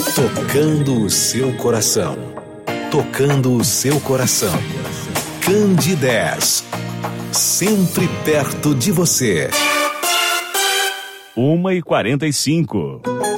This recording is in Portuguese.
Tocando o seu coração. Tocando o seu coração. Candidez. Sempre perto de você. 1h45.